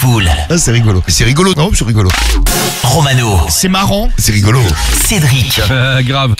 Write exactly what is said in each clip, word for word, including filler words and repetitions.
foule. Ah, c'est rigolo. C'est rigolo, non, c'est rigolo. Romano, C'est marrant. C'est rigolo. Cédric, Euh, grave.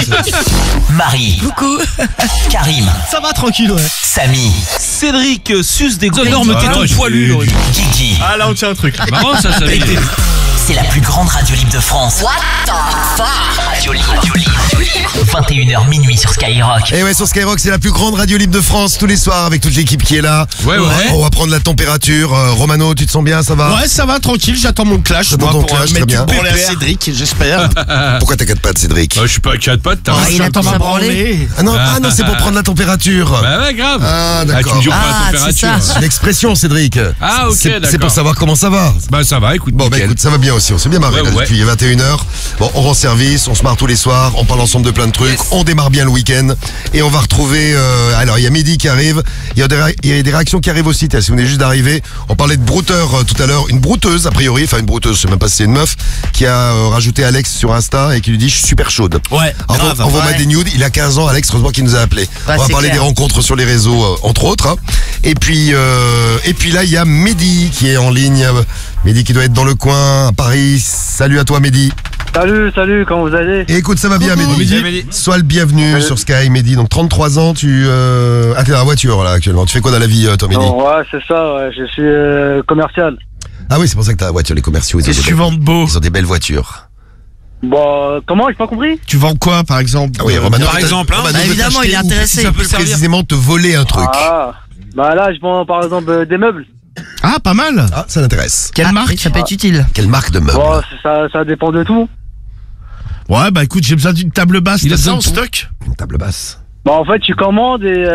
Marie, Coucou. Karim, Ça va tranquille, ouais. Samy, Cédric euh, suce des énorme Ah, téton non, j'ai- poilu. Guigui. Ah, là, on tient un truc. Marrant ça, ça veut dire. C'est la plus grande radio libre de France. What the fuck? Radio libre, radio libre, radio libre. vingt et une heures minuit sur Skyrock. Et ouais, sur Skyrock, c'est la plus grande radio libre de France tous les soirs avec toute l'équipe qui est là. Ouais, ouais. On va prendre la température. Euh, Romano, tu te sens bien, ça va? Ouais, ça va, tranquille, j'attends mon clash. J'attends moi, ton pour clash, euh, très mettre bien. du branlé à Cédric, j'espère. Pourquoi t'as quatre pattes, Cédric? Euh, je suis pas quatre pattes, t'as Ah, raison. il attend ma sa branlée. branlée. Ah non, ah non, c'est pour prendre la température. Bah ouais, grave. Ah, Ah, tu d'accord. me dis pas Ah, la c'est température. ça. C'est une expression, Cédric. Ah, ok, C'est- C'est d'accord. pour savoir comment ça va. Bah ça va, écoute. Bon, bah nickel. écoute, ça va bien aussi. On s'est bien marré Ouais, là, ouais. depuis vingt et une heures. Bon, on rend service, on se marre tous les soirs, on parle ensemble de plein de trucs, on démarre bien le week-end et on va retrouver. Euh, alors, il y a Mehdi qui arrive, il y a des, ré- il y a des réactions qui arrivent aussi. Tiens, si vous venez juste d'arriver, on parlait de brouteur euh, tout à l'heure, une brouteuse a priori, enfin une brouteuse, je sais même pas si c'est une meuf, qui a euh, rajouté Alex sur Insta et qui lui dit je suis super chaude. Ouais, Envoie grave. envoie-moi ouais. des nudes, il a quinze ans, Alex, heureusement qu'il nous a appelé. Ouais, on va c'est parler clair. des rencontres sur les réseaux, euh, entre autres. hein. Et puis, euh, et puis là, il y a Mehdi qui est en ligne. Mehdi qui doit être dans le coin à Paris. Salut à toi, Mehdi. Salut, salut, comment vous allez? Et écoute, ça va bien, Mehdi. Mehdi. Mehdi. Sois le bienvenu Salut. sur Sky, Mehdi. Donc trente-trois ans, tu euh... ah, t'es dans la voiture là actuellement. Tu fais quoi dans la vie, euh, toi, Mehdi? Non, ouais, c'est ça, ouais, je suis euh, commercial. Ah oui, c'est pour ça que t'as la voiture, les commerciaux. Ils ont, Qu'est-ce des que tu belles... vends de beau? ils ont des belles voitures. Bon, comment, j'ai pas compris? Tu vends quoi, par exemple? Ah oui, Euh, Romano, par t'as- exemple, hein. Romano Bah, veut évidemment, t'acheter il est ou intéressé. Ça peut plus servir. précisément te voler un truc. Ah, bah là, je vends par exemple euh, des meubles. Ah, pas mal. Ah, ça l'intéresse. Quelle Ah, marque? oui, ça peut être utile. Quelle marque de meubles? Bon, c'est- ça, ça dépend de tout. Ouais, bah écoute, j'ai besoin d'une table basse. Il a T'as ça besoin en de tout. stock? Une table basse. Bah, en fait, tu commandes et.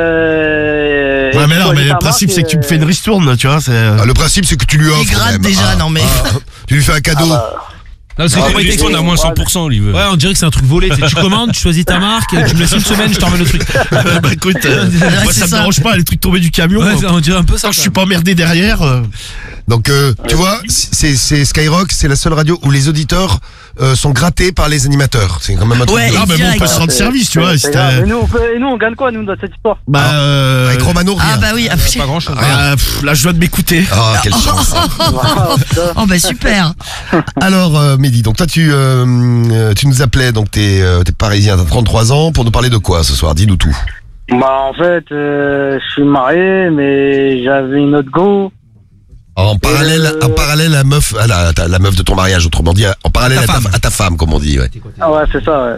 Euh, Ouais, et mais tu non, choisis mais ta le principe, marque c'est que tu me et- fais une ristourne, tu vois, c'est... Ah, le principe, c'est que tu lui offres. Il gratte même. déjà, Ah, non, mais- ah, tu lui fais un cadeau. Non, c'est Ah, comment oui, il oui, à moins oui. cent pour cent, lui veut. Ouais, on dirait que c'est un truc volé. Tu sais, tu commandes, tu choisis ta marque, tu me laisses une semaine, je t'emmène le truc. bah écoute, euh, Ouais, moi c'est ça me ça. dérange pas, les trucs tombés du camion. Ouais, euh, ça, on dirait un peu ça. Tant que je suis pas emmerdé derrière. euh, Donc, euh, tu vois, c'est c'est Skyrock, c'est la seule radio où les auditeurs euh, sont grattés par les animateurs. C'est quand même un truc. Ouais, de- Ah, mais bon, on direct. peut se rendre service, tu vois. C'est si grave. t'as- Et nous, on peut- et nous, on gagne quoi, nous, dans cette histoire? Bah, euh, Avec Romano, rien. Ah bah oui, ah, Pas grand chose. ah, pff, là, je viens de m'écouter. Ah, quelle chance. Ah, putain. Oh bah super. Alors, euh, Mehdi, donc toi, tu, euh, euh, tu nous appelais, donc t'es euh, t'es parisien, t'as trente-trois ans, pour nous parler de quoi ce soir? Dis-nous tout. Bah, en fait, euh, je suis marié, mais j'avais une autre go. En parallèle, euh, en parallèle à meuf, à la, à la meuf de ton mariage, autrement dit, en parallèle à ta, à ta femme, comme on dit. Ouais. Ah ouais, c'est ça, ouais.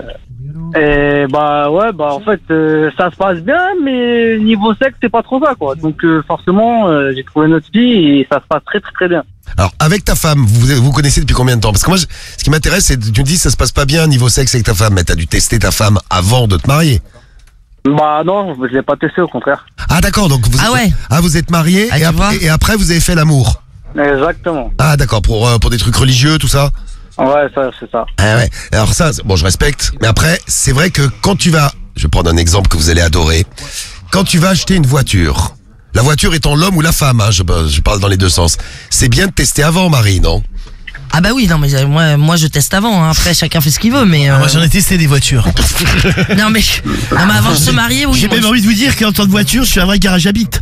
Et bah ouais, bah en fait, euh, ça se passe bien, mais niveau sexe, c'est pas trop ça, quoi. Donc euh, forcément, euh, j'ai trouvé notre fille et ça se passe très très très bien. Alors, avec ta femme, vous vous connaissez depuis combien de temps? Parce que moi, je- ce qui m'intéresse, c'est que tu me dis ça se passe pas bien niveau sexe avec ta femme, mais t'as dû tester ta femme avant de te marier. Bah non, je l'ai pas testé, au contraire. Ah d'accord, donc vous, Ah ouais. ah, vous êtes mariés Ah, et, tu ap- vois. et après vous avez fait l'amour. Exactement. Ah d'accord, pour, euh, pour des trucs religieux, tout ça. Ouais, ça, c'est ça. Ah ouais. Alors ça, c'est- bon, je respecte. Mais après, c'est vrai que quand tu vas, je vais prendre un exemple que vous allez adorer. Quand tu vas acheter une voiture, la voiture étant l'homme ou la femme, hein, je, je parle dans les deux sens. C'est bien de tester avant, Marie, non? Ah bah oui, non mais euh, moi, moi je teste avant, hein. Après chacun fait ce qu'il veut, mais... euh, Moi, j'en ai testé des voitures. non, mais... non mais avant de se marier, oui. J'ai moi, même envie de vous dire qu'en tant que voiture, je suis un vrai garage habite.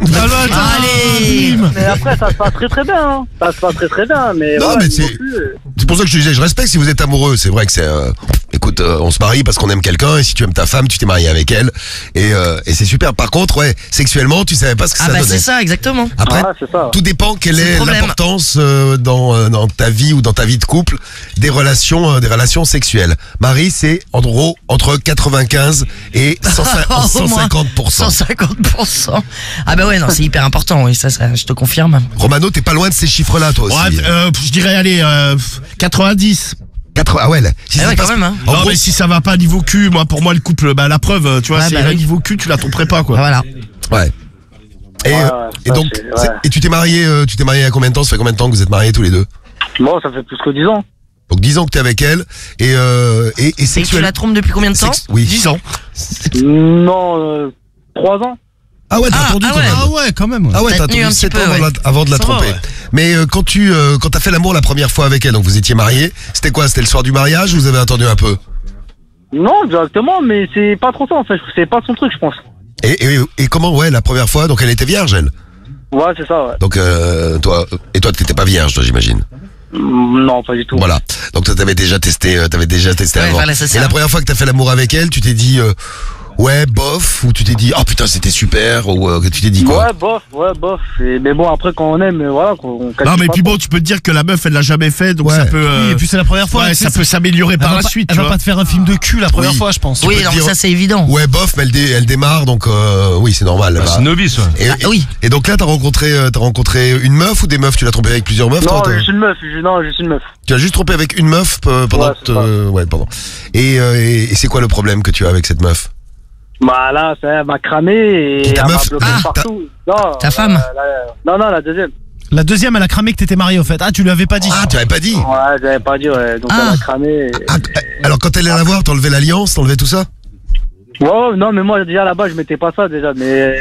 Allez. Mais après, ça se passe très très bien. Hein. Ça se passe très très bien, mais. Non, voilà, mais il faut c'est- plus, euh, C'est pour ça que je disais, je respecte si vous êtes amoureux. C'est vrai que c'est, euh, écoute, euh, on se marie parce qu'on aime quelqu'un et si tu aimes ta femme, tu t'es marié avec elle et, euh, et c'est super. Par contre, ouais, sexuellement, tu savais pas ce que Ah ça bah donnait. c'est ça, exactement. Après, Ah, c'est ça. tout dépend quelle C'est le est problème. l'importance euh, dans, euh, dans ta vie ou dans ta vie de couple des relations, euh, des relations sexuelles. Marie, c'est en gros entre quatre-vingt-quinze et cent Au moins cinquante pour cent. cent cinquante pour cent. Ah bah ouais, non, c'est hyper important, oui, ça, ça, je te confirme. Romano, t'es pas loin de ces chiffres-là, toi aussi. Ouais, euh, je dirais, allez, euh, quatre-vingt-dix. Quatre- Ah ouais, là. Si Ah ça ouais, passe- quand même, hein. En Non, gros, mais si ça va pas niveau cul, moi, pour moi, le couple, bah, la preuve, tu vois, Ouais, c'est bah le oui. niveau cul, tu la tromperais pas, quoi. Voilà. ouais. Et, Ouais, euh, ouais, et ça, donc, c'est- c'est- ouais. et tu t'es marié, euh, tu t'es marié à combien de temps? Ça fait combien de temps que vous êtes mariés tous les deux? Bon, ça fait plus que dix ans. Donc dix ans que t'es avec elle et euh, et, et Et que tu sexuel. la trompes depuis combien de temps? sex- Oui. dix ans. Non, euh, trois ans. Ah ouais, t'as Ah, attendu ah quand ouais. même. Ah ouais, quand même. Ah ouais, T'as t'as tenu attendu un petit sept peu, ans avant, ouais. de la- avant de la Ça va, tromper. ouais. Mais euh, quand tu euh, quand t'as fait l'amour la première fois avec elle, donc vous étiez mariés, c'était quoi? C'était le soir du mariage ou vous avez attendu un peu? Non, directement, mais c'est pas trop ça en fait. C'est pas son truc, je pense. Et, et, et comment, ouais, la première fois, donc elle était vierge, elle? Ouais, c'est ça, ouais. Donc, euh, toi, et toi, t'étais pas vierge, toi, j'imagine. Mm, Non, pas du tout. Voilà. Donc, toi, t'avais déjà testé, euh, t'avais déjà testé Ouais, avant. voilà, c'est ça. Et la première fois que t'as fait l'amour avec elle, tu t'es dit, euh, ouais, bof, ou tu t'es dit, oh putain, c'était super, ou euh, que tu t'es dit quoi? Ouais, bof, ouais, bof. Et, mais bon, après, quand on aime, voilà, quoi, on cache Non, mais pas. puis bon, tu peux te dire que la meuf, elle l'a jamais fait, donc Ouais. ça peut. euh, Oui, et puis c'est la première fois. ouais, tu sais, ça peut s'améliorer elle par va la pas- suite, Elle tu va vois. pas te faire un film de cul la première Oui. fois, je pense. Oui, peux non, mais dire- ça c'est évident. Ouais, bof, mais elle, dé- elle démarre, donc euh, oui, c'est normal. Bah, bah. c'est novice, ouais. Et, Ah, oui. et donc là, t'as rencontré, euh, t'as rencontré une meuf ou des meufs? Tu l'as trompé avec plusieurs meufs? Non, toi, toi je suis une meuf, je, non, je suis une meuf. Tu as juste trompé avec une meuf euh, pendant. Ouais, c'est ça. euh, ouais, pendant. Et, euh, et, et c'est quoi le problème que tu as avec cette meuf? Bah là, ça elle m'a cramé et Et ta elle m'a meuf bloqué Ah, partout. Non, ta la- femme la- Non, non, la deuxième. La deuxième, elle a cramé que t'étais marié au fait. Ah, tu lui avais pas dit. Ah, tu avais pas dit. Ouais, j'avais pas dit, ouais. Donc Ah. elle a cramé. Et... Ah, alors quand elle allait la voir, t'enlevais l'alliance, t'enlevais tout ça? Ouais, ouais, non, mais moi, déjà là-bas, je mettais pas ça, déjà, mais.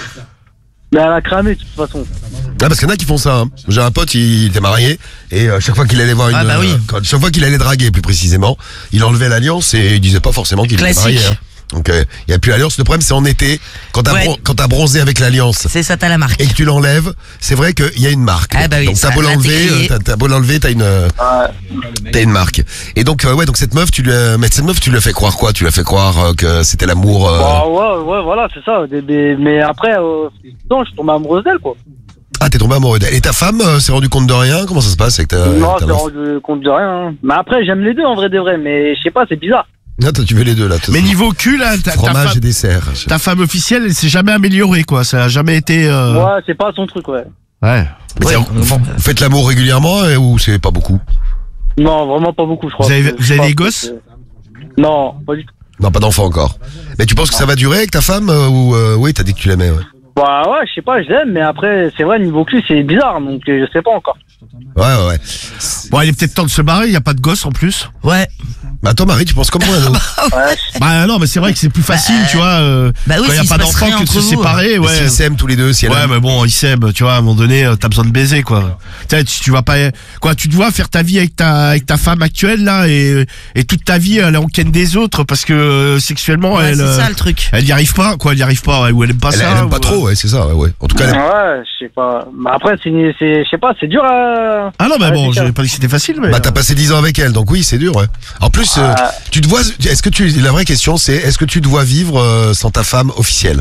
Mais elle a cramé, de toute façon. Ah, parce qu'il y en a qui font ça. Hein. J'ai un pote, il était marié, et euh, chaque fois qu'il allait voir une. Ah, bah oui. euh, quand- chaque fois qu'il allait draguer, plus précisément, il enlevait l'alliance et il disait pas forcément qu'il était Classique. marié. Hein. Donc il n'y a plus l'alliance. Le problème, c'est en été, quand t'as Ouais. bron- quand t'as bronzé avec l'alliance. C'est ça, t'as la marque. Et que tu l'enlèves, c'est vrai qu'il y a une marque. Ah bah oui, donc t'as ça, beau là, l'enlever, t'es grillé. euh, t'as, t'as beau l'enlever, t'as une, euh, Ouais. t'as une marque. Et donc euh, ouais, donc cette meuf, tu lui, as- mais cette meuf, tu lui as fait croire quoi? Tu lui as fait croire euh, que c'était l'amour. euh, Bah, ouais, ouais, voilà, c'est ça. Des- des- Mais après, euh, non, je suis tombé amoureuse d'elle, quoi. Ah, t'es tombé amoureux d'elle. Et ta femme euh, s'est rendu compte de rien? Comment ça se passe avec ta, non, avec ta je me meuf? suis rendu compte de rien. hein. Mais après, j'aime les deux, en vrai, des vrais. Mais je sais pas, c'est bizarre. Ah, toi, tu veux les deux là. toi. Mais niveau cul, là, ta, ta fromage femme, et dessert. ta femme officielle, elle s'est jamais améliorée, quoi. Ça a jamais été. euh, Ouais, c'est pas son truc, ouais. Ouais. Mais Ouais, c'est- bon. vous faites l'amour régulièrement euh, ou c'est pas beaucoup? Non, vraiment pas beaucoup, je crois. Vous avez- Je vous sais avez pas, des gosses c'est- Non, pas du tout. Non, pas d'enfant encore. Mais tu penses que ça va durer avec ta femme euh, ou euh, oui, t'as dit que tu l'aimais. Ouais, Bah ouais, je sais pas, je l'aime, mais après, c'est vrai, niveau cul, c'est bizarre, donc euh, je sais pas encore. ouais, ouais. ouais. Bon, il est peut-être temps de se barrer, il y a pas de gosse en plus. Ouais. Bah toi, Marie, tu penses comment là, nous Ouais, je- Bah non, mais c'est vrai que c'est plus facile, Bah, tu vois. Euh, bah oui, quand il y a s'il pas se passe d'enfant rien que de se entre vous, séparer, Mais ouais. s'ils s'aiment tous les deux, si elle Ouais, aime. mais bon, ils s'aiment, tu vois, à un moment donné, euh, t'as besoin de baiser, quoi. Tu sais, tu, tu vas pas, quoi, tu dois faire ta vie avec ta, avec ta femme actuelle, là, et, et toute ta vie, elle est en ken des autres, parce que euh, sexuellement, Ouais, elle, c'est euh, ça le truc. elle y arrive pas, quoi, elle y arrive pas, ouais, ou elle aime pas Elle, ça. elle aime pas ou, trop, euh, ouais, c'est ça, ouais, ouais. En tout cas, elle aime- ouais, je sais pas. Mais après, c'est, c'est, je sais pas, c'est dur à. Ah non, mais Ah, bon, c'est j'ai ça. pas dit que c'était facile, mais. bah t'as passé dix ans avec elle, donc oui, c'est dur, ouais. En plus, euh, Ah. tu te vois, est-ce que tu, la vraie question, c'est, est-ce que tu te vois vivre euh, sans ta femme officielle?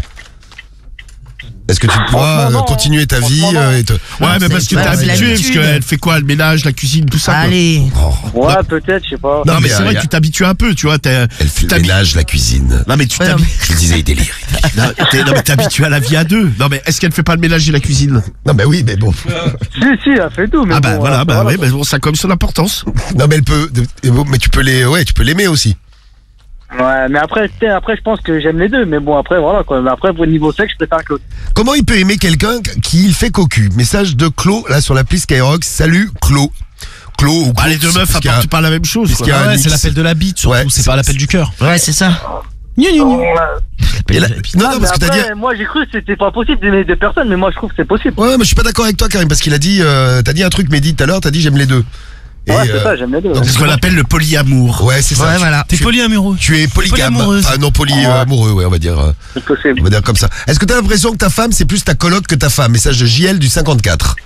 Est-ce que tu te vois Franchement, euh, non. continuer ta vie Franchement, non. euh, et te... Ouais, Non, mais c'est- parce que ouais, t'es c'est habitué, parce l'habitude. qu'elle fait quoi, le ménage, la cuisine, tout ça, quoi. Allez. Oh. Ouais, peut-être, je sais pas. Non, Non, mais mais, c'est euh, vrai y que a- tu t'habitues un peu, tu vois, t'es, Elle fait tu le t'habi- ménage, la cuisine. Non, mais tu Ouais, non, t'habi- Je le disais, il délire. non, t'es, non, mais t'es habitué à la vie à deux. Non, mais est-ce qu'elle fait pas le ménage et la cuisine? Non, mais oui, mais bon. Si, si, elle fait tout, mais Ah, bah bon, voilà, euh, bah ouais, quoi. bah bon, ça a quand même son importance. Non, mais elle peut, mais tu peux les, ouais, tu peux l'aimer aussi. Ouais, mais après, tu sais, après, je pense que j'aime les deux, mais bon, après, voilà, quoi. Mais après, au niveau sexe, je préfère que l'autre. Comment il peut aimer quelqu'un qui il fait cocu? Message de Clo, là, sur l'appli Skyrock. Salut, Clo. Clo ou Bah, Clo, les deux meufs parce qu'il y a- apportent pas la même chose, parce quoi. qu'il y a Ah un ouais, c'est mix. l'appel de la bite, surtout, Ouais, c'est c'est- pas l'appel du cœur. Ouais, c'est ça. Gna, gna, gna. Il y a la- Non, non, mais parce que t'as dit. après, moi, j'ai cru que c'était pas possible d'aimer deux personnes, mais moi, je trouve que c'est possible. Ouais, mais je suis pas d'accord avec toi, Karim, parce qu'il a dit, euh, t'as dit un truc, Mehdi, tout à l'heure, t'as dit j'aime les deux. Et, Ouais, c'est euh, ça, j'aime les deux. donc, C'est ce qu'on appelle le polyamour. Ouais, c'est ça. Ouais, Tu- voilà. T'es tu- polyamoureux. Tu es polygame. Polyamoureuse. Ah non, polyamoureux, ouais, on va dire. euh, C'est possible. On va dire comme ça. Est-ce que t'as l'impression que ta femme, c'est plus ta coloc que ta femme? Message de J L du cinquante-quatre.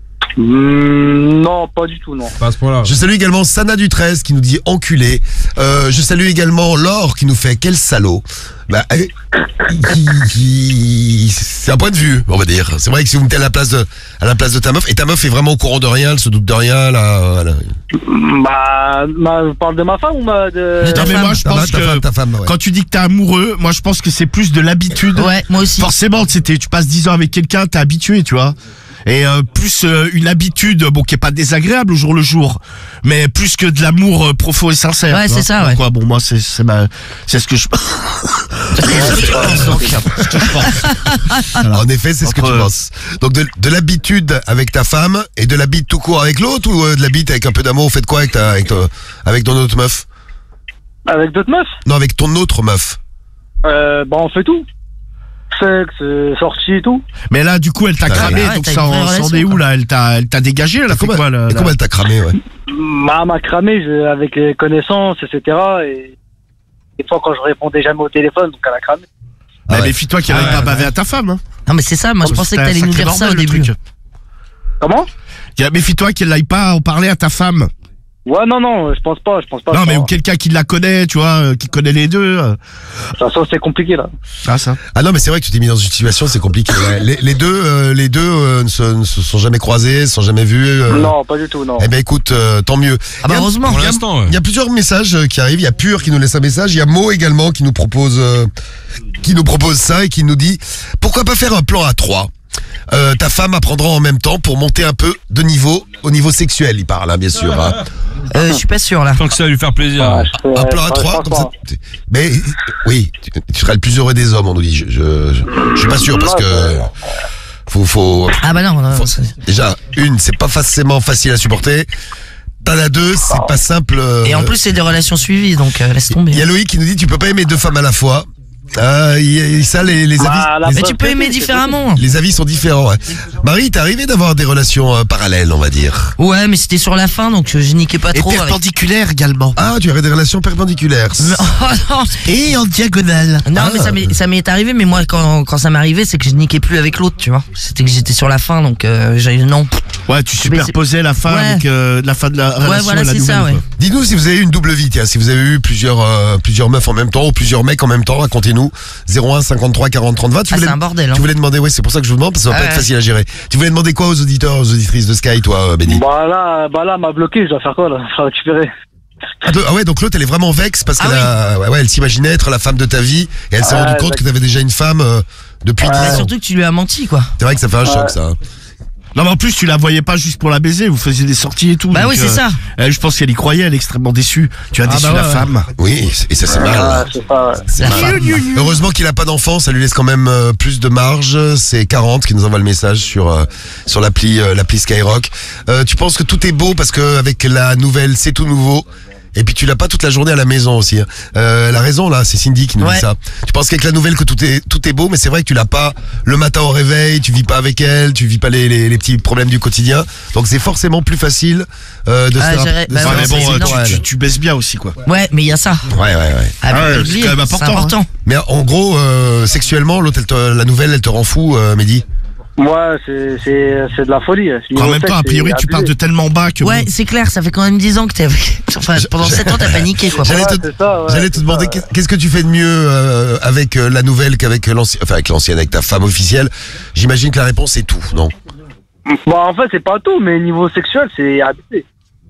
Mmh, non, pas du tout, non. Pas à ce point-là. Je salue également Sana du treize qui nous dit enculé. Euh, je salue également Laure qui nous fait quel salaud. Bah, euh, qui- qui- c'est un point de vue, on va dire. C'est vrai que si vous mettez à la place de, à la place de ta meuf, et ta meuf est vraiment au courant de rien, elle se doute de rien, là. Voilà. Bah, ma, je parle de ma femme ou ma de. De ta Non, mais femme. moi, je Ta, pense ta que femme, ta femme, ouais. quand tu dis que t'es amoureux, moi, je pense que c'est plus de l'habitude. Ouais, moi aussi. Forcément, c'était, tu passes dix ans avec quelqu'un, t'es habitué, tu vois. Et euh, plus euh, une habitude, bon, qui est pas désagréable au jour le jour, mais plus que de l'amour euh, profond et sincère. Ouais, tu c'est vois. ça, Donc, ouais. quoi, bon, moi, c'est, c'est ma, c'est ce que je. En effet, c'est ce que Entre- tu penses. Donc de, de l'habitude avec ta femme et de l'habitude tout court avec l'autre ou euh, de l'habitude avec un peu d'amour, vous faites quoi avec ta, avec, ta- avec ton autre meuf? Avec d'autres meufs Non, avec ton autre meuf. euh, Bah, on fait tout. Sexe, euh, sortie et tout. Mais là, du coup, elle t'a Ah, cramé, ouais, donc t'as ça une vraie en s'en relation, est où, quoi. là? Elle t'a, elle t'a dégagé, elle a Et fait comment, quoi, là, et là comment elle t'a cramé, ouais. Ma m'a cramé je- avec les connaissances, et cetera. Et des fois, quand je répondais jamais au téléphone, donc elle a cramé. Bah, Ah ouais. méfie-toi qu'elle Ah aille ouais, pas ouais. baver à ta femme, hein. Non mais c'est ça, moi je pensais que C'était un t'allais nous sacré dire ça au bordel, le début. truc. Comment? Y a- Méfie-toi qu'elle n'aille pas en parler à ta femme. Ouais, non, non, je pense pas, je pense pas. Non, mais ça. ou quelqu'un qui la connaît, tu vois, euh, qui connaît les deux. euh. De toute façon, c'est compliqué, là. Ah, ça. Ah non, mais c'est vrai que tu t'es mis dans une situation, c'est compliqué. Ouais. Les, les deux, euh, les deux euh, ne, se, ne se sont jamais croisés, ne se sont jamais vus. euh. Non, pas du tout, non. Eh ben écoute, euh, tant mieux. Ah bah Il y a- heureusement. Pour il y a- l'instant, ouais. Il y a plusieurs messages euh, qui arrivent. Il y a Pur qui nous laisse un message. Il y a Mo également qui nous propose, euh, qui nous propose ça et qui nous dit pourquoi pas faire un plan à trois. Euh, ta femme apprendra en même temps pour monter un peu de niveau au niveau sexuel. Il parle, hein, bien sûr. Hein. Euh, je suis pas sûr là. Tant que ça va lui faire plaisir. Ah, je fais- Un plan à ouais, trois, je comme pense ça. pas. tu- Mais oui, tu, tu seras le plus heureux des hommes, on nous dit. Je, je, je, je suis pas sûr parce que faut, faut. Ah bah non, non, Faut- c'est- Déjà, une, c'est pas forcément facile à supporter. T'en as deux, c'est pas simple. euh, Et en plus c'est des relations suivies, donc euh, laisse tomber. il y a Loïc qui nous dit tu peux pas aimer deux femmes à la fois. Ah, il y a- ça, les, les avis, Bah, la les, Mais preuve tu peux que aimer si, c'est différemment. les avis sont différents. Ouais. Marie, t'es arrivé d'avoir des relations euh, parallèles, on va dire. Ouais, mais c'était sur la fin, donc euh, je niquais pas Et trop. avec- perpendiculaire également. Ah, tu avais des relations perpendiculaires. Mais- oh, non. Et en diagonale. Non, Ah. mais ça m'est, ça m'est arrivé, mais moi, quand, quand ça m'est arrivé, c'est que je niquais plus avec l'autre, tu vois. C'était que j'étais sur la fin, donc euh, j'ai non. Ouais, tu Mais superposais la fin Ouais. avec euh, la fin de la relation Ouais, voilà, et la c'est nouvelle. ça, ouais. quoi. Dis-nous si vous avez eu une double vie, tiens, si vous avez eu plusieurs euh, plusieurs meufs en même temps ou plusieurs mecs en même temps, racontez-nous. zéro un cinquante-trois quarante trente-vingt. Tu Ah, voulais, c'est un bordel, hein. Tu voulais demander, ouais, c'est pour ça que je vous demande, parce que ça va Ah, pas être ouais. facile à gérer. Tu voulais demander quoi aux auditeurs, aux auditrices de Sky, toi, Benny? Bah là, bah là, elle m'a bloqué, je dois faire quoi, là? Faut récupérer. Ah, de- ah ouais, donc l'autre, elle est vraiment vexe parce Ah qu'elle a, ouais, ouais, elle s'imaginait être la femme de ta vie et elle s'est Ouais, rendue compte exact. que t'avais déjà une femme euh, depuis Ouais. dix Mais ans. surtout que tu lui as menti, quoi. C'est vrai que ça fait un choc, Ouais. ça. hein. Non, mais en plus, tu la voyais pas juste pour la baiser, vous faisiez des sorties et tout. Bah donc, oui, c'est euh, ça. Elle, je pense qu'elle y croyait, elle est extrêmement déçue. Tu as Ah, déçu bah la ouais, ouais. femme. Oui, et ça c'est mal. Ah, c'est ça, ouais. C'est La mal. femme. Heureusement qu'il a pas d'enfant, ça lui laisse quand même euh, plus de marge. C'est quarante qui nous envoie le message sur euh, sur l'appli euh, l'appli Skyrock. Euh, tu penses que tout est beau parce que avec la nouvelle, c'est tout nouveau. Et puis tu l'as pas toute la journée à la maison aussi. hein. Euh, elle a raison là, c'est Cindy qui nous Ouais. dit ça. Tu penses qu'avec la nouvelle que tout est tout est beau, mais c'est vrai que tu l'as pas le matin au réveil, tu vis pas avec elle, tu vis pas les, les, les petits problèmes du quotidien. Donc c'est forcément plus facile euh, de se Ah, faire- gérer- de bah se ouais, faire mais c'est bon, passer euh, pour tu, elle. tu, tu baisses bien aussi, quoi. Ouais, mais il y a ça. Ouais ouais ouais. Ah, Ah ouais, faut pas c'est oublier, quand même important, C'est important. Mais en gros, euh, sexuellement, l'autre, elle te- la nouvelle, elle te rend fou, euh, Mehdi. Moi, c'est, c'est, c'est de la folie. Niveau En même sexe, temps, a priori, c'est tu pars abusé. de tellement bas que. Ouais, bon. c'est clair, ça fait quand même dix ans que t'es avec. Enfin, pendant sept ans, t'as paniqué, quoi. J'allais Ouais, te, c'est ça, ouais, j'allais te c'est demander ça, ouais. qu'est- qu'est-ce que tu fais de mieux euh, avec euh, la nouvelle qu'avec l'ancienne, enfin avec l'ancienne, avec ta femme officielle. J'imagine que la réponse est tout, non? Bah, en fait, c'est pas tout, mais niveau sexuel, c'est abusé.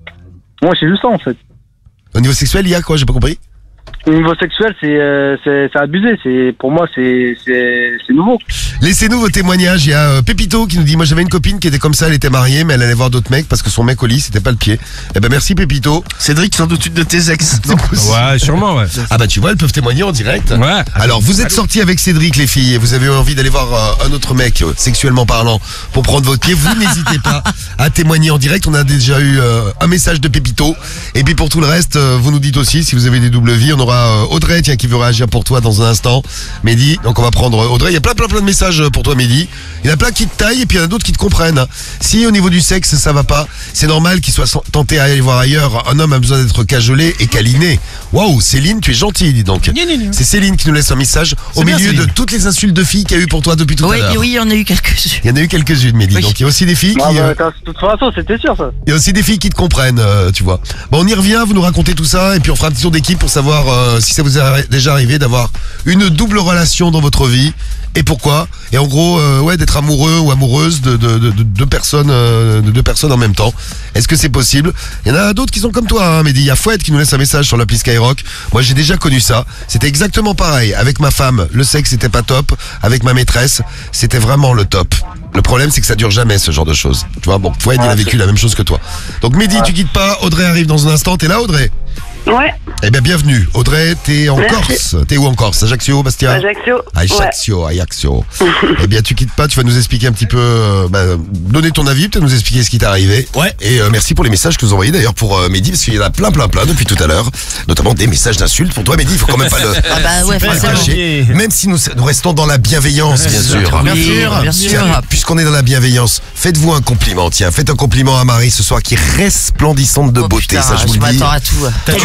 Moi, c'est juste ça, en fait. Au niveau sexuel, il y a quoi? J'ai pas compris. Au niveau sexuel, c'est, euh, c'est, c'est abusé. C'est, pour moi, c'est, c'est, c'est nouveau. Laissez-nous vos témoignages. Il y a euh, Pépito qui nous dit, moi j'avais une copine qui était comme ça, elle était mariée, mais elle allait voir d'autres mecs parce que son mec au lit, c'était pas le pied. Eh ben merci Pépito. Cédric, sans doute une de tes ex. Non. Ouais, sûrement, ouais. Ah bah tu vois, elles peuvent témoigner en direct. Ouais. Alors, vous êtes sortis avec Cédric, les filles, et vous avez eu envie d'aller voir euh, un autre mec, euh, sexuellement parlant, pour prendre votre pied. Vous n'hésitez pas à témoigner en direct. On a déjà eu euh, un message de Pépito. Et puis pour tout le reste, euh, vous nous dites aussi si vous avez des doubles vies. On aura euh, Audrey, tiens, qui veut réagir pour toi dans un instant. Mehdi, donc on va prendre euh, Audrey. Il y a plein, plein, plein de messages pour toi, Mehdi. Il y en a plein qui te taillent et puis il y en a d'autres qui te comprennent. Si au niveau du sexe, ça va pas, c'est normal qu'il soit sen- tenté à aller voir ailleurs. Un homme a besoin d'être cajolé et câliné. Waouh, Céline, tu es gentille, dis donc. C'est Céline qui nous laisse un message au bien, milieu de Céline. toutes les insultes de filles qu'il y a eu pour toi depuis tout Oui, à l'heure. oui, il y en a eu quelques-unes. Il y en a eu quelques-unes, Mehdi. Oui. Donc il y a aussi des filles Ah, qui, bah, euh, t'as- de toute façon, c'était sûr, ça. il y a aussi des filles qui te comprennent, euh, tu vois. Bon, on y revient, vous nous racontez tout ça et puis on fera un petit tour d'équipe pour savoir euh, si ça vous est arri- déjà arrivé d'avoir une double relation dans votre vie et pourquoi. Et en gros, euh, ouais, d'être amoureux ou amoureuse de, de, de, de deux personnes, euh, de deux personnes en même temps. Est-ce que c'est possible? Il y en a d'autres qui sont comme toi, hein, Mehdi. Il y a Fouette qui nous laisse un message sur l'appli Skyrock. Moi, j'ai déjà connu ça. C'était exactement pareil. Avec ma femme, le sexe c'était pas top. Avec ma maîtresse, c'était vraiment le top. Le problème, c'est que ça dure jamais, ce genre de choses. Tu vois, bon, Fouette, il a vécu la même chose que toi. Donc, Mehdi, tu quittes pas. Audrey arrive dans un instant. T'es là, Audrey? Ouais, Eh bien, bienvenue. Audrey, t'es en Merci. Corse. T'es où en Corse? Ajaccio, Bastia? Ajaccio. Ajaccio, Ajaccio. Eh bien, tu quittes pas, tu vas nous expliquer un petit peu, euh, bah, donner ton avis, peut-être nous expliquer ce qui t'est arrivé. Ouais. Et euh, merci pour les messages que vous envoyez d'ailleurs pour euh, Mehdi, parce qu'il y en a plein, plein, plein depuis tout à l'heure. Notamment des messages d'insultes pour toi, Mehdi. Il faut quand même pas le, Ah bah ouais, pas le forcément. cacher. Même si nous, nous restons dans la bienveillance, bien sûr. Bien sûr, bien sûr. Tiens, puisqu'on est dans la bienveillance, faites-vous un compliment. Tiens, faites un compliment à Marie ce soir qui est resplendissante de Oh, beauté. putain, ça, je vous le dis. m'attends à tout. T'as tué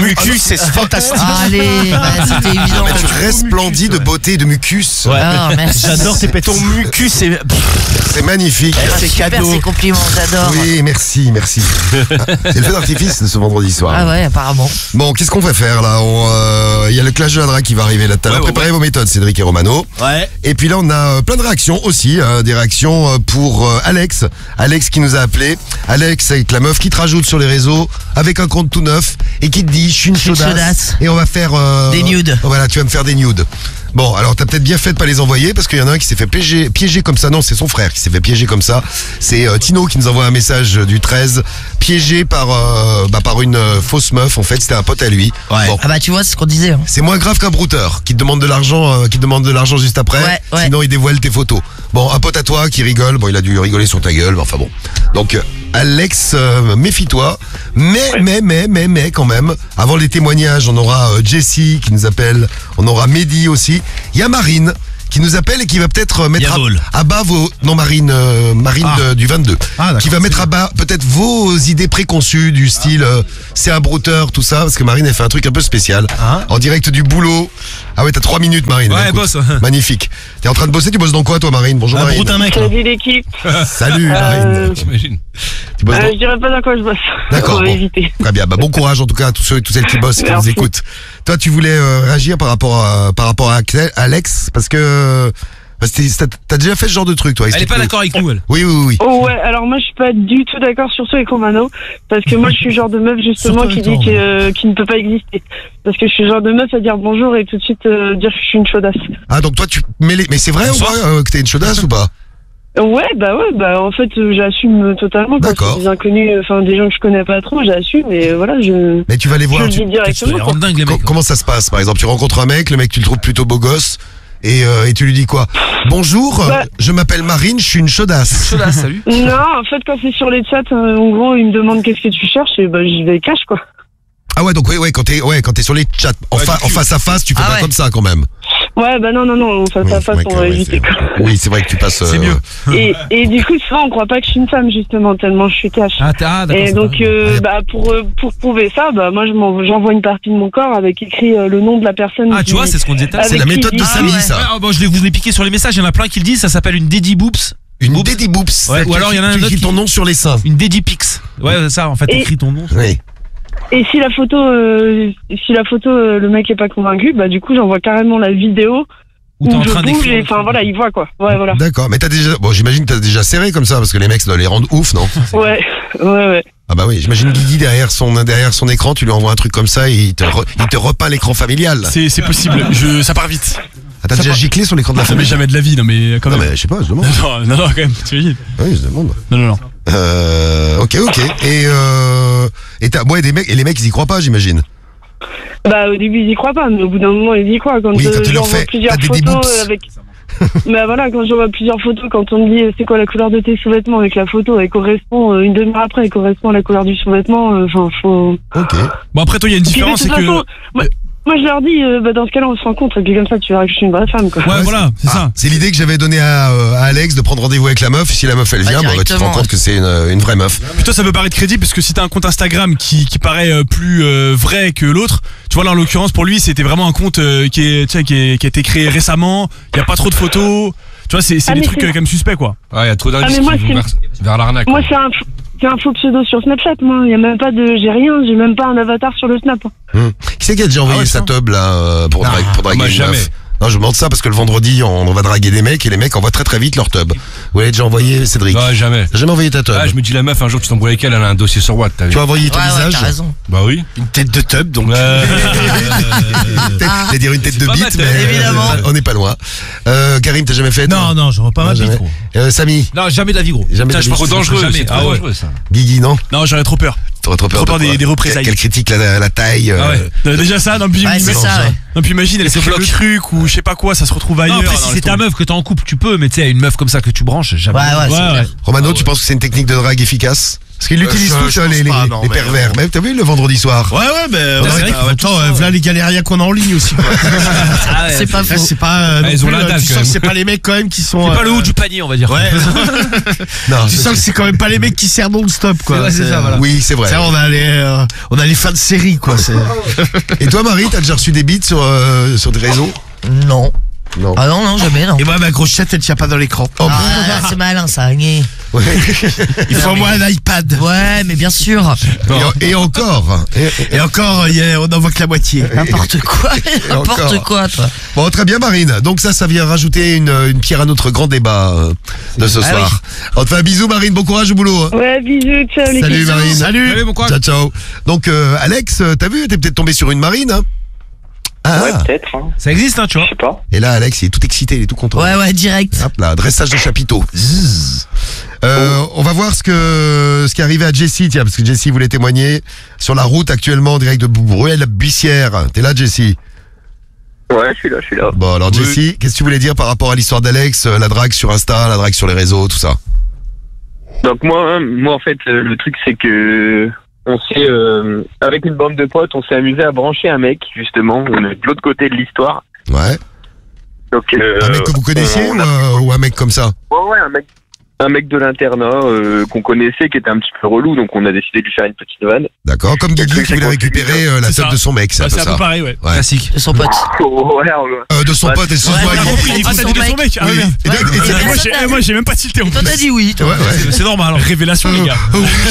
mucus, c'est fantastique. Ah, allez, bah, c'était évident. Mais tu resplendis de beauté et de mucus. Ouais. Ah, merci. J'adore tes pétons. Ton mucus, c'est C'est magnifique. Ah, c'est super, cadeau. ces compliments, j'adore. Oui, merci, merci. C'est le feu d'artifice de ce vendredi soir. Ah ouais, apparemment. Bon, qu'est-ce qu'on va faire là? On, euh, Il y a le clash de la drague qui va arriver là tout à l'heure. Ouais, ouais, Préparez vos méthodes, Cédric et Romano. Ouais. Et puis là, on a euh, plein de réactions aussi, hein, des réactions euh, pour euh, Alex. Alex qui nous a appelé. Alex avec la meuf qui te rajoute sur les réseaux avec un compte tout neuf et qui te dit je suis une Je suis une chaudasse chaudasse. et on va faire euh, Des nudes. Voilà, tu vas me faire des nudes. Bon, alors t'as peut-être bien fait de pas les envoyer parce qu'il y en a un qui s'est fait piéger, piéger comme ça. Non, c'est son frère qui s'est fait piéger comme ça. C'est euh, Tino qui nous envoie un message du treize, piégé par euh, bah, par une euh, fausse meuf. En fait, c'était un pote à lui. Ouais. Bon. Ah bah tu vois, c'est ce qu'on disait. Hein. C'est moins grave qu'un brouteur qui te demande de l'argent, euh, qui te demande de l'argent juste après. Ouais, ouais. Sinon, il dévoile tes photos. Bon, un pote à toi qui rigole. Bon, il a dû rigoler sur ta gueule. Mais enfin bon. Donc, euh, Alex, euh, méfie-toi. Mais, mais, mais, mais, mais, quand même. Avant les témoignages, on aura euh, Jessie qui nous appelle. On aura Mehdi aussi. Il y a Marine qui nous appelle et qui va peut-être mettre Yavol. à, à bas vos... Non, Marine, euh, Marine Ah. de- du vingt-deux. Ah, d'accord, qui va mettre à bas peut-être vos idées préconçues du style euh, c'est un brouteur, tout ça. Parce que Marine, elle fait un truc un peu spécial. Ah. En direct du boulot. Ah ouais, t'as trois minutes, Marine. Ouais, Écoute, boss. Magnifique. T'es en train de bosser, tu bosses dans quoi, toi, Marine? Bonjour, Un Marine. broute un mec là. Salut l'équipe. Salut, Euh, Marine. J'imagine. Tu bosses Euh, dans... je dirais pas dans quoi je bosse. D'accord, On va bon. éviter. Très bien. Bah, bon courage, en tout cas, à tous ceux et toutes celles qui bossent et qui nous Merci. écoutent. Toi, tu voulais euh, réagir par rapport à, par rapport à Axel- Alex, parce que euh, c'était- t'as t'as déjà fait ce genre de truc, toi. Elle est pas explique-nous. d'accord avec nous, elle. Oui, oui, oui. Oh ouais, alors moi je suis pas du tout d'accord surtout avec Romano parce que moi je suis le genre de meuf justement Surtout qui avec dit toi, que, euh, qui ne peut pas exister parce que je suis le genre de meuf à dire bonjour et tout de suite euh, dire que je suis une chaudasse. Ah, donc toi, tu mets les... Mais c'est vrai ou Bonsoir. pas euh, que t'es une chaudasse ou pas? Ouais bah ouais bah en fait euh, j'assume totalement quand D'accord. c'est des inconnus, enfin des gens que je connais pas trop, j'assume et voilà je, Mais tu vas les je voir. le tu- dis directement. Les quoi. rendre dingues les Co- mecs. comment ça se passe, par exemple? Tu rencontres un mec, le mec, tu le trouves plutôt beau gosse. Et, euh, et tu lui dis quoi? Bonjour, euh, Bah. je m'appelle Marine, je suis une chaudasse. Choda, salut. Non en fait quand c'est sur les chats euh, en gros ils me demandent qu'est-ce que tu cherches et bah j'y vais cash quoi. Ah ouais, donc ouais, ouais, quand t'es, ouais, quand t'es sur les chats, en, Ouais, fa- du en cul. face à face, tu fais Ah pas ouais. comme ça quand même. Ouais bah non non non face Oui, à c'est face vrai on que, va ouais, éviter c'est- quoi. oui, c'est vrai que tu passes. C'est euh, mieux. Et, et du coup, souvent, on croit pas que je suis une femme, justement, tellement je suis cash. Ah, t'as- ah, d'accord. Et c'est donc, pas- euh, bah, pour, euh, pour prouver ça, bah, moi, je m'en- j'envoie une partie de mon corps avec écrit euh, le nom de la personne. Ah, tu qui- vois, c'est ce qu'on disait tout à l'heure. C'est avec la qui méthode il de dit- Samy, ouais. ça. Ouais, ah, bon, je vais vous les piquer sur les messages, il y en a plein qui le disent, ça s'appelle une Daddy Boops. Une Oups. Daddy Boops. Ouais, C'est-à-dire ou que alors, tu- il y en a un tu autre écris qui- ton nom sur les seins. Une Daddy Pix. Ouais, c'est ça, en fait, Et- écris ton nom. Oui. Et si la photo, euh, si la photo, euh, le mec est pas convaincu, bah, du coup, j'envoie carrément la vidéo Ou où t'es en je train bouge d'écrire. et, enfin, voilà, il voit, quoi. Ouais, voilà. D'accord. Mais t'as déjà, bon, j'imagine que t'as déjà serré comme ça parce que les mecs ça doit les rendre ouf, non? Ouais, ouais, ouais. Ah bah oui, j'imagine Guigui derrière son, derrière son écran, tu lui envoies un truc comme ça et il te, re- il te repeint l'écran familial. C'est c'est possible, je, ça part vite. Ah, t'as déjà giclé sur l'écran de la Ça m'est famille? jamais de la vie, non mais quand Non même. mais je sais pas, je demande. Non, non, non, quand même, tu imagines. Oui, je demande. Non, non, non. Euh, ok, ok. Et euh, et t'as, ouais, des mecs, et les mecs ils y croient pas, j'imagine. Bah, au début, ils y croient pas, mais au bout d'un moment, ils y croient. Quand, Oui, euh, quand tu leur j'envoie fais, plusieurs t'as des photos déboops. euh, avec. Bah voilà, quand j'envoie plusieurs photos, quand on me dit euh, c'est quoi la couleur de tes sous-vêtements et que la photo elle correspond euh, une demi-heure après, elle correspond à la couleur du sous-vêtement, euh, enfin faut. Ok. Bon, après, toi, il y a une Puis de différence, toute c'est que. façon, moi, moi, je leur dis, euh, bah, dans ce cas-là on se rencontre et puis comme ça tu verras que je suis une vraie femme quoi. Ouais, voilà, c'est Ah, ça. c'est l'idée que j'avais donnée à, euh, à Alex de prendre rendez-vous avec la meuf. Si la meuf elle vient, Ah, bon, bah, tu te directement, rends compte ouais. que c'est une, une vraie meuf. Plutôt, ça peut paraître crédible parce que si t'as un compte Instagram qui, qui paraît euh, plus euh, vrai que l'autre, tu vois, là, en l'occurrence, pour lui, c'était vraiment un compte euh, qui, est, tu sais, qui, est, qui a été créé récemment, il y a pas trop de photos. Tu vois, c'est c'est Ah, des mais trucs c'est- euh, quand même suspects, quoi. Ouais, il y a trop d'indices Ah, mais qui moi, vont c'est- vers, vers l'arnaque. Moi quoi. c'est un, f- c'est un faux pseudo sur Snapchat, moi, il y a même pas de, j'ai rien, j'ai même pas un avatar sur le Snap. Hum. Qui c'est qui a déjà envoyé Ah ouais, sa ça. tub là euh, pour, dra- pour draguer moi, une jamais. meuf? Non, je me demande ça parce que le vendredi on, on va draguer des mecs et les mecs envoient très très vite leur tub. Vous l'avez déjà envoyé, Cédric? Non, jamais. T'as jamais envoyé ta tub? Ah, je me dis, la meuf, un jour, tu t'embrouilles avec elle, elle a un dossier sur Watt, t'as vu? Tu as envoyé ton Ouais, ouais, visage? t'as raison. Bah oui. Une tête de tub, donc. Ouais. Peut-être, j'allais dire une tête de pas bite, mal, mais évidemment. euh, on n'est pas loin. Euh, Karim, t'as jamais fait? toi? Non, non, je vois pas Non, ma jamais. bite, gros. Euh, Samy, Non, jamais de la vie, gros. jamais Putain, de je pense que c'est bite. dangereux. jamais, C'est ah trop ouais. dangereux, ça. Guigui, non? Non, j'aurais trop peur. T'aurais trop peur, Trop de peur quoi? des- des représailles. Quelle critique la, la taille? Ah euh, ouais. Euh, Déjà ça, non, puis Ouais, c'est imagine- ça, ouais. non, puis imagine, elle se fait le bloque. truc ou je sais pas quoi, ça se retrouve ailleurs. Non, après, non, si laisse c'est ta tomber. meuf que t'es en couple, tu peux, mais tu sais, une meuf comme ça que tu branches, jamais. Ouais, ouais, c'est Ouais, clair. ouais. Romano, Ah ouais. tu penses que c'est une technique de drague efficace? Parce qu'ils l'utilisent Euh, je- tous, je hein, les, pense les, pas, non, les mais pervers. bon. Mais t'as vu le vendredi soir? Ouais, ouais, mais c'est vrai qu'ils en font même tout temps, ça, euh, ouais. voilà les galériens qu'on a en ligne aussi, quoi. C'est pas Là, faux. c'est pas. euh, Ah, non ils ont plus, la euh, dalle, Tu quand sens que même. c'est pas les mecs quand même qui sont. C'est pas euh, le haut du panier, on va dire. Ouais. Non, Tu c'est- sens que c'est quand même pas les mecs qui servent non-stop, quoi. C'est vrai, c'est ça, voilà. Oui, c'est vrai. Ça, on a les, euh, on a les fins de série, quoi. c'est- Et toi, Marie, t'as déjà reçu des beats sur, euh, sur des réseaux? Non. Non. Ah non, non, jamais, non. Et moi, ma grosse chatte, elle tient pas dans l'écran. Oh, Ah, là, c'est malin, ça. Gné. ouais. Il faut au moins un iPad. Ouais, mais bien sûr. et, et encore. Et- Et encore, il y a- on en voit que la moitié. N'importe quoi. N'importe encore. quoi, toi. Bon, très bien, Marine. Donc ça, ça vient rajouter une, une pierre à notre grand débat euh, de ce Ah soir. On te fait un bisou, Marine. Bon courage au boulot. hein. Ouais, bisous, ciao les Salut, gars. Marine. Salut. Allez, bon courage. Ciao, ciao. Donc, euh, Alex, euh, t'as vu, t'es peut-être tombé sur une Marine. Hein ah. Ouais, peut-être. Hein. Ça existe, hein, tu Je vois. sais pas. Et là, Alex, il est tout excité, il est tout content. Ouais, ouais, direct. Hop là, dressage de chapiteau. Zzz. Euh, on va voir ce que ce qui est arrivé à Jessie, tiens, parce que Jessie voulait témoigner sur la route actuellement en direct de Bruel-Bussière. T'es là, Jessie? Ouais, je suis là, je suis là. Bon, alors Oui. Jessie, qu'est-ce que tu voulais dire par rapport à l'histoire d'Alex, euh, la drague sur Insta, la drague sur les réseaux, tout ça? Donc moi, hein, moi en fait, euh, le truc c'est que on s'est, euh, avec une bande de potes, on s'est amusé à brancher un mec justement. On est de l'autre côté de l'histoire. Ouais. Donc euh, Un mec que vous connaissiez on ou, a- euh, ou un mec comme ça? Ouais, ouais, un mec, un mec de l'internat euh, qu'on connaissait, qui était un petit peu relou, donc on a décidé de lui faire une petite vanne. D'accord, comme Le Guigui truc, qui c'est voulait qu'on récupérer s'est dit, euh, la c'est tête ça. de son mec, c'est un Ouais, peu c'est un ça. peu pareil, ouais. Ouais. Classique. De son pote. Oh, ouais, on- Euh, de son Ouais, pote, excuse-moi. ouais, Guigui. ouais, Ah, Et t'as son dit de son mec. mec. Ah, Oui. merde. Et donc, et c'est- Et moi, j'ai, eh, moi, j'ai même pas tilté en Toi, plus. t'as dit oui, toi. Ouais, ouais. C'est normal. Révélation, les gars.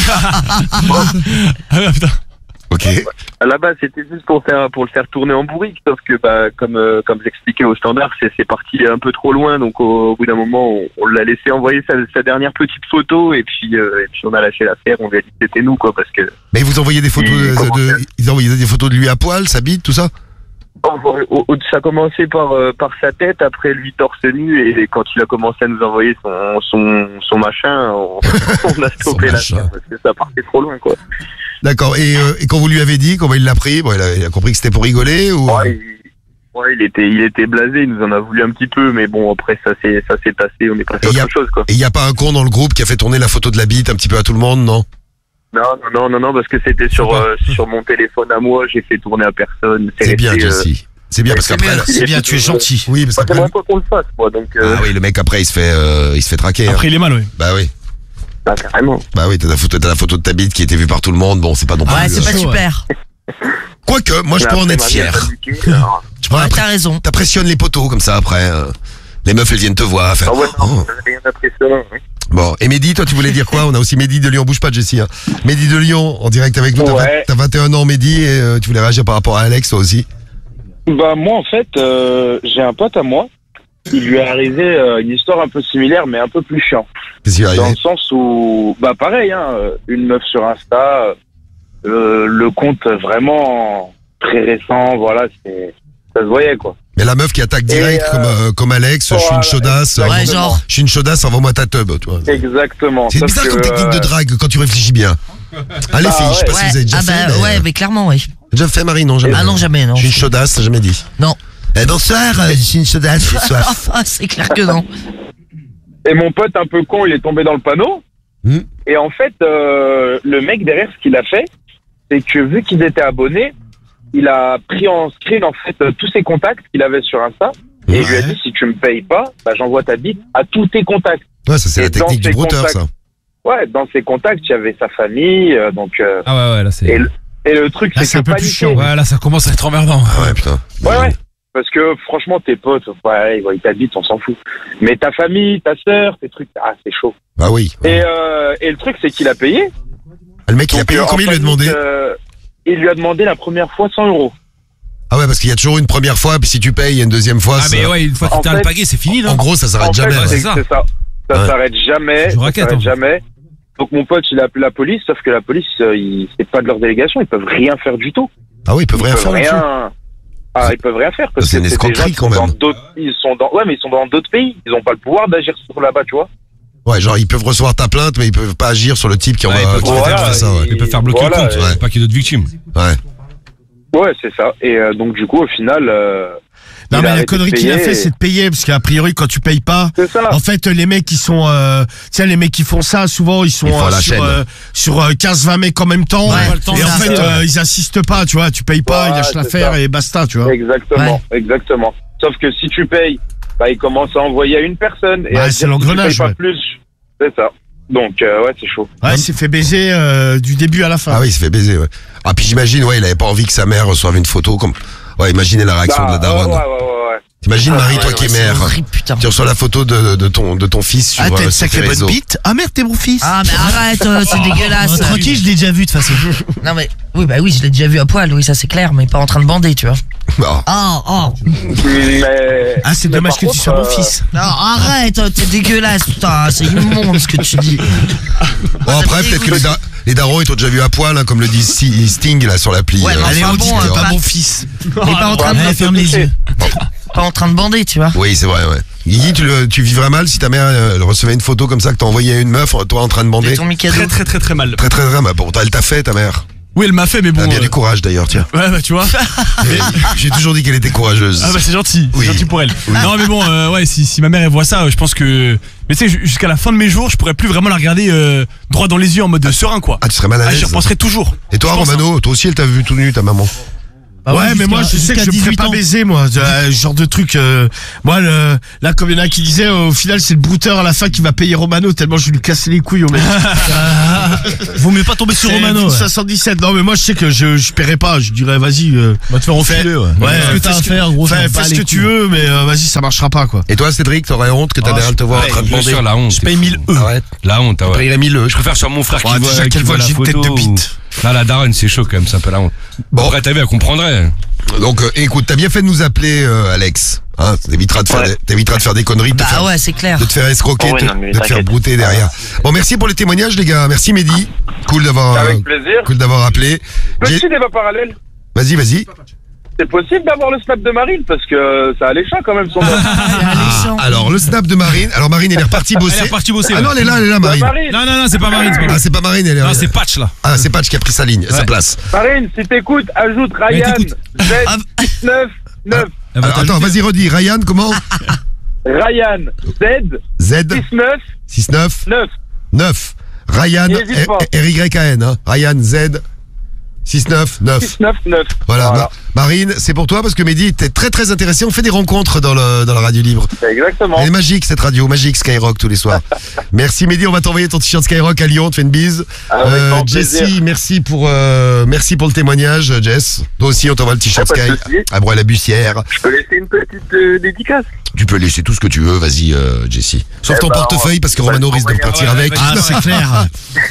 Ah, ouais, putain. Ok. à la base, c'était juste pour faire, pour le faire tourner en bourrique, sauf que, bah, comme, euh, comme j'expliquais au standard, c'est, c'est parti un peu trop loin, donc au, au bout d'un moment, on, on l'a laissé envoyer sa, sa dernière petite photo, et puis, euh, et puis on a lâché l'affaire, on lui a dit que c'était nous, quoi, parce que, Mais vous envoyez des photos Il de, commençait. de- ils envoyaient des photos de lui à poil, sa bite, tout ça? au- au- au- ça a commencé par, euh, par sa tête, après lui torse nu, et quand il a commencé à nous envoyer son, son, son machin, on, on a stoppé Son l'affaire, machin. parce que ça partait trop loin, quoi. D'accord. Et, euh, et quand vous lui avez dit, comment il l'a pris? Bon, il a, il a compris que c'était pour rigoler ou? Ouais, il, ouais, il était, il était blasé, il nous en a voulu un petit peu, mais bon, après, ça s'est, ça s'est passé, on est passé Et à y a- autre chose, quoi. Et il n'y a pas un con dans le groupe qui a fait tourner la photo de la bite un petit peu à tout le monde, non? Non, non, non, non, non, parce que c'était sur, euh, sur mon téléphone à moi, j'ai fait tourner à personne. C'est bien, resté, euh, Jessie. C'est bien parce c'est qu'après, bien. C'est bien, tu es gentil. oui, parce Moi, qu'après, j'aimerais pas qu'on le fasse, moi, donc, euh, ah oui, le mec après il se fait, euh, il se fait traquer. hein. Après, il est mal, oui. Bah oui, bah, carrément. bah oui, t'as la photo, t'as la photo de ta bite qui était vue par tout le monde. Bon, c'est pas non plus. Ouais, c'est euh, pas super. Quoique, moi je Mais peux en après, être ma vie a fier. pas niqué, alors. Tu prends Ouais, la t'as pré- raison. T'impressionnes les poteaux comme ça après. euh, Les meufs elles viennent te voir. Faire, Ah ouais, oh. non, rien d'impressionnant. hein. Bon, et Mehdi, toi tu voulais dire quoi? On a aussi Mehdi de Lyon, bouge pas Jessie. Hein. Mehdi de Lyon en direct avec nous. T'as Ouais. vingt- T'as vingt et un ans Mehdi et euh, tu voulais réagir par rapport à Alex toi aussi. Bah moi en fait, euh, j'ai un pote à moi. Il lui est arrivé euh, une histoire un peu similaire, mais un peu plus chiant. Qu'est-ce qui est Dans arrivé? le sens où, bah pareil, hein, euh, une meuf sur Insta, euh, le compte vraiment très récent, voilà, c'est, ça se voyait quoi. Mais la meuf qui attaque direct Et, euh, comme, euh, comme Alex, je suis une voilà, chaudasse. exactement. euh, Ouais, genre. Je suis une chaudasse, envoie-moi ta tub, tu vois. Exactement. C'est Sauf bizarre que, comme technique de euh, drague quand tu réfléchis bien. Hein, les Ah filles, je sais pas ouais. si vous avez déjà ah fait. bah mais, ouais, euh, mais clairement, oui. Déjà fait Marie, non jamais. Ah non, jamais, non. Je suis une chaudasse, t'as jamais dit. Non. Eh, bonsoir, euh, je suis une chaudasse, j'ai soif. Ah, c'est clair que non. Et mon pote un peu con, il est tombé dans le panneau. Hmm. Et en fait, euh, le mec derrière, ce qu'il a fait, c'est que vu qu'ils étaient abonnés, il a pris en screen en fait euh, tous ses contacts qu'il avait sur Insta. Et il lui a Ouais. dit, si tu me payes pas, bah, j'envoie ta bite à tous tes contacts. Ouais, ça c'est Et la technique dans du ses brouteur, contacts. ça. Ouais, dans ses contacts, il y avait sa famille, euh, donc... euh, Ah ouais, ouais, là c'est. et, le, et le truc, Là, c'est c'est que un peu plus paniquer. chiant, Ouais, là ça commence à être emmerdant. Ah ouais, putain. Ouais, ouais. Parce que franchement, tes potes, ouais, ils voient ta bite, on s'en fout. Mais ta famille, ta sœur, tes trucs, ah, c'est chaud. Bah oui. Et, euh, et le truc, c'est qu'il a payé. Ah, le mec, il a Donc, payé euh, combien il en lui a demandé? panique, euh, Il lui a demandé la première fois cent euros. Ah ouais, parce qu'il y a toujours une première fois, puis si tu payes, il y a une deuxième fois. Ah ça- mais ouais, une fois que En t'as le fait- pagaie, c'est fini, En non? gros, ça s'arrête En fait, jamais. ouais, ouais. c'est c'est ça. c'est ça. Ça Ouais. s'arrête jamais. Je Ça raquette, s'arrête hein. jamais. Donc mon pote, il a appelé la police, sauf que la police, euh, il- c'est pas de leur délégation, ils peuvent rien faire du tout. Ah oui, ils peuvent Ils rien peuvent faire là-dessus. rien. Ah, ils peuvent rien faire parce C'est que une c'est des gens escroquerie, qui quand sont même. dans d'autres, ils sont dans, ouais, mais ils sont dans d'autres pays. Ils ont pas le pouvoir d'agir sur là-bas, tu vois. Ouais, genre ils peuvent recevoir ta plainte, mais ils peuvent pas agir sur le type qui, Ouais, envoie, ils qui peuvent- fait voilà, faire ça. Ouais. Ils peuvent faire bloquer Voilà, le compte, ouais. c'est pas qu'il y ait d'autres victimes. Ouais. Ouais, c'est ça. Et euh, donc du coup, au final, euh, Non, Il a mais la arrêté connerie de qu'il a payer fait, et- c'est de payer, parce qu'a priori, quand tu payes pas, C'est ça. en fait, les mecs qui sont, euh, tu sais, les mecs qui font ça, souvent, ils sont Ils font euh, la sur, chaîne. euh, sur euh, quinze vingt mecs en même temps. Ouais, et le temps, en c'est fait, ça. euh, ils insistent pas, tu vois, tu payes pas, Ouais, ils lâchent c'est l'affaire ça. et basta, tu vois. Exactement, exactement. Sauf que si tu payes, bah, ils commencent à envoyer à une personne. Et Ouais, à c'est dire, l'engrenage, si tu payes ouais. pas plus, c'est ça. Donc, euh, ouais, c'est chaud. Ouais, il s'est fait baiser euh, du début à la fin. Ah oui, il s'est fait baiser, ouais. Ah, puis j'imagine, ouais, il avait pas envie que sa mère reçoive une photo comme. Ouais, imaginez la réaction Bah, de la ouais, daronne. ouais, ouais, ouais, ouais. T'imagines, Marie, Ouais, toi ouais, qui es C'est mère, horrible, putain. tu reçois la photo de, de, ton, de ton fils sur, Ah, t'as euh, une sur tes sacrée bonne réseaux. bite. Ah merde, t'es mon fils. Ah, mais arrête, euh, c'est dégueulasse. Oh, tranquille, je l'ai déjà vu de toute façon. Non, mais, oui, bah oui, je l'ai déjà vu à poil, oui, ça c'est clair, mais pas en train de bander, tu vois. Bah, Oh, oh. Mais, Ah, c'est mais dommage par que tu contre, sois mon euh, fils. Non, arrête, oh, t'es dégueulasse, putain, c'est immonde ce que tu dis. bon, après, peut-être que les, da- les darons, ils t'ont déjà vu à poil, hein, comme le dit Sti- Sting, là, sur l'appli. Ouais, mais euh, enfin sur bon, Tinder. euh, Pas pas- mon fils. Mais pas en train de, Allez, ferme les yeux. pas en train de bander, tu vois. Oui, c'est vrai, ouais. Guigui, tu, le- tu vivrais mal si ta mère euh, elle recevait une photo comme ça que t'as envoyé à une meuf, toi en train de bander. C'est ton Mikado. Très très très très mal. Très très très mal. Pourtant, elle t'a fait, ta mère. Oui, elle m'a fait, mais bon. Elle a bien euh, du courage d'ailleurs, tiens. Ouais, bah tu vois. Et J'ai toujours dit qu'elle était courageuse. Ah bah c'est gentil, c'est Oui. gentil pour elle. Non mais bon, euh, ouais, si, si ma mère elle voit ça, euh, je pense que. Mais tu sais, jusqu'à la fin de mes jours, je pourrais plus vraiment la regarder euh, droit dans les yeux en mode serein quoi. Ah, tu serais mal à Ah, l'aise. j'y repenserai toujours. Et toi, Je pense, Romano, toi aussi, elle t'a vu tout nu, ta maman. Bah ouais, mais moi, je sais que je me ferais pas baiser, moi. Ce genre de truc. euh, moi, le, là, comme il y en a qui disaient, euh, au final, c'est le brouteur à la fin qui va payer Romano, tellement je vais lui casser les couilles au mec. Vaut mieux pas tomber sur C'est Romano. ouais. soixante-dix-sept. Non, mais moi, je sais que je, je paierais pas. Je dirais, vas-y. Euh, Va te faire enfiler, ouais. ouais, Qu'est-ce que fais t'as ce à que- faire, gros. fais, ça me fais bat ce les que tu couilles. veux, mais euh, vas-y, ça marchera pas, quoi. Et toi, Cédric, t'aurais honte que ta Ah, mère elle te voit en Ouais, train de bien bander. sûr, la honte. Je paye mille E. Arrête. La honte, ah Je ouais. payerais mille euros. Je préfère sur mon frère qui Ouais, voit, déjà, qui qu'elle voit voit la que j'ai une tête photo. de bite. ou- Là, la daronne, c'est chaud quand même, c'est un peu la honte. Bon. Après, t'as vu, elle comprendrait. Donc, euh, écoute, t'as bien fait de nous appeler, euh, Alex. Hein, t'éviteras de faire, Ouais. des, t'éviteras de faire des conneries, de te Bah faire, ouais, c'est clair. de te faire escroquer, Oh ouais, te- non, mais de te faire t'inquiète. brouter derrière. Bon, merci pour les témoignages, les gars. Merci, Mehdi. Cool d'avoir, euh, Avec plaisir. cool d'avoir appelé. J'ai- Petit débat parallèle. Vas-y, vas-y. C'est possible d'avoir le snap de Marine parce que ça alléchant quand même son nom. C'est alléchant. Alors, le snap de Marine. Alors, Marine, elle est repartie bosser. Elle est repartie bosser. Ah non, elle est là, elle est là, Marine. Marine, Non, non, non, c'est pas Marine. c'est pas Ah, Marine. c'est pas Marine, elle est là. Non, c'est Patch là. Ah, c'est Patch qui a pris sa ligne, sa Ouais. place. Marine, si t'écoutes, ajoute Ryan t'écoutes. Z neuf neuf. Elle va Alors, attends, t'ajouter. vas-y, redis. Ryan, comment? Ryan Z Z six neuf six neuf neuf. neuf. Ryan N'hésite pas. R Y A N, hein. Ryan Z six neuf neuf. six neuf neuf. Voilà. Voilà. Ma- Marine, c'est pour toi parce que Mehdi était très très intéressé. On fait des rencontres dans, le, dans la radio libre. Exactement. Elle est magique cette radio, magique Skyrock tous les soirs. Merci Mehdi, on va t'envoyer ton t-shirt Skyrock à Lyon, on te fait une bise. Avec grand Jessie, plaisir. merci pour euh, merci pour le témoignage, Jess. Toi aussi, on t'envoie le t-shirt Ah, pas de Sky souci. à Broye-la-Bussière. Je peux laisser une petite euh, dédicace. Tu peux laisser tout ce que tu veux, vas-y euh, Jessie. Sauf Eh ton ben, portefeuille parce que on va- Romano on va risque de regarder. partir Ouais, avec. vas-y. Ah, c'est clair.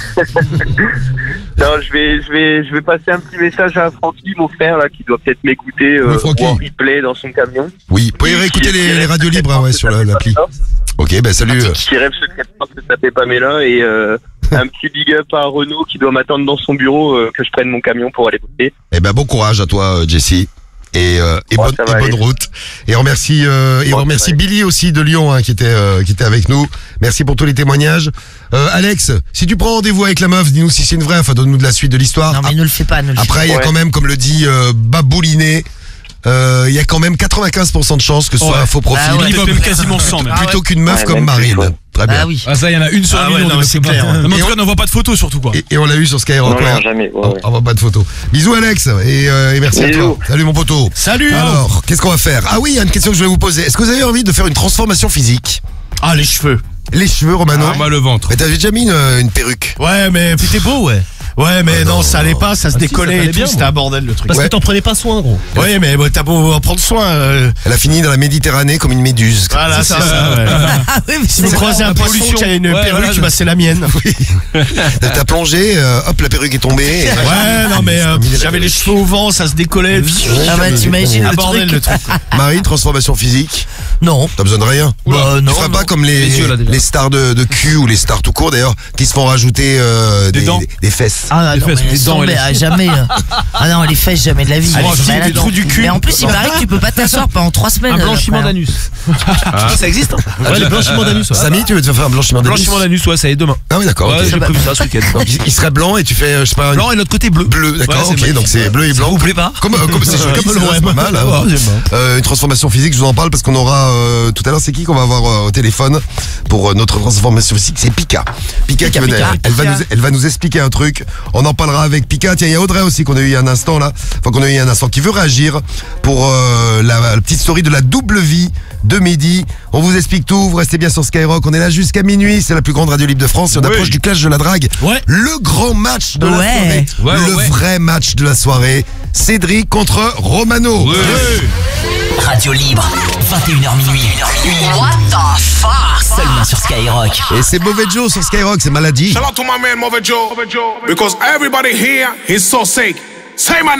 Non, je vais, je vais, je vais passer un petit message à Francky, mon frère là, qui doit peut-être m'écouter Oui, euh, Francky. ou en replay dans son camion. Oui, vous pouvez réécouter Qui- les, qui les rêve radios libres hein, ouais, sur la- l'appli. Ok, ben salut. euh, Qui rêve secrètement de se taper Pamela et euh, un petit big up à Renaud qui doit m'attendre dans son bureau euh, que je prenne mon camion pour aller voter. Eh ben bon courage à toi, euh, Jessie. Et, euh, et, Ouais, bonne, ça et va bonne aller. route. Et on remercie, euh, et Ouais, on ça remercie va aller. Billy aussi de Lyon hein, qui était euh, qui était avec nous. Merci pour tous les témoignages. Euh, Alex, si tu prends rendez-vous avec la meuf, dis-nous si c'est une vraie. Enfin, donne-nous de la suite de l'histoire. Non, mais ne le fais pas, ne le fais Après, il y a Ouais. quand même, comme le dit euh, Babouliné, euh, il y a quand même quatre-vingt-quinze pour cent de chances que ce soit Ouais. un faux profil. Bah ouais. Peut-être même quasiment cent même. Ah ouais. Plutôt qu'une meuf Ouais, comme même plus, Marine. ouais. Très bien. Ah oui. Ah, ça, il y en a une sur Ah un ouais, million. non, donc c'est pas- clair. Non, mais en Et tout on- cas, n'envoie pas de photos surtout quoi. Et, et on l'a eu sur Skyrock. Non, ouais. non, jamais. Ouais, On ouais. on voit pas de photos. Bisous Alex et, euh, et merci à Bisous. toi. Salut mon poteau. Salut. Alors, qu'est-ce qu'on va faire? Ah oui, il y a une question que je vais vous poser. Est-ce que vous avez envie de faire une transformation physique? Ah, les cheveux. Les cheveux, Romano? Ah, moi, le ventre. Mais t'avais déjà mis une, une perruque. Ouais, mais. C'était beau, ouais. Ouais, mais Ah non, non, ça allait pas, ça se Ah si, ça décollait t'allait et tout, bien, c'était moi. un bordel le truc. Parce Ouais. que t'en prenais pas soin, gros. Ouais, mais bon, t'as beau en prendre soin. euh, Elle a fini dans la Méditerranée comme une méduse. Voilà, c'est ça. ouais. Ah oui, mais Si vous c'est croisez un la poisson pollution. qui a une Ouais, perruque, voilà, bah, c'est la mienne. T'as plongé, euh, hop, la perruque est tombée. et- Ouais, non, mais euh, Mis la j'avais les perruque. cheveux au vent, ça se décollait. Ah bah t'imagines Un le bordel truc. le truc. Marie, transformation physique. Non. T'as besoin de rien. Bah, Tu non, feras non. pas comme les, Les yeux, là, déjà. les stars de, de cul ou les stars tout court d'ailleurs, qui se font rajouter euh, Des des, dents. des fesses. fesses. Ah Les non, fesses, mais les laisse dents, tomber, elles- ah, jamais. euh. Ah non, les fesses, jamais de la vie. Ah, les Ils sont filles, malades. les trous du cul. Mais en plus, il paraît que tu peux pas t'asseoir pendant trois semaines. Un euh, blanchiment après, hein. d'anus. Ça existe hein. Ouais, le blanchiment d'anus. Ouais. Samy, tu veux te faire faire un blanchiment d'anus? Blanchiment d'anus, ouais, ça y est demain. Ah oui, d'accord. Ouais, ok. j'ai prévu ça ce week-end. Donc, il- il serait blanc et tu fais, euh, je sais pas, une- Blanc et l'autre côté bleu. bleu, d'accord, Ouais, c'est ok, magnifique. donc c'est bleu et blanc. Ça vous plaît pas Comme, euh, comme c'est joli, Comme c'est l'O M. c'est pas mal. hein. Ouais, c'est bon. Euh, une transformation physique, je vous en parle parce qu'on aura euh, tout à l'heure, c'est qui qu'on va avoir euh, au téléphone pour euh, notre transformation physique? C'est Pika. Pika qui venait. Pika. Elle va nous, elle va nous expliquer un truc. On en parlera avec Pika. Tiens, il y a Audrey aussi qu'on a eu il y a un instant là, enfin qu'on a eu il y a un instant, qui veut réagir pour euh, la, la petite story de la double vie de Mehdi. On vous explique tout. Vous restez bien sur Skyrock. On est là jusqu'à minuit. C'est la plus grande radio libre de France. Et on approche du clash de la drague. Ouais. Le grand match de la Ouais. soirée. Ouais, ouais, le ouais. vrai match de la soirée. Cédric contre Romano. Radio libre, vingt et une heures minuit. What the fuck? Seulement sur Skyrock. Et c'est Mauvais Joe sur Skyrock, c'est maladie. Shout out to my man Mother Joe, because everybody here is so sick. Say my name.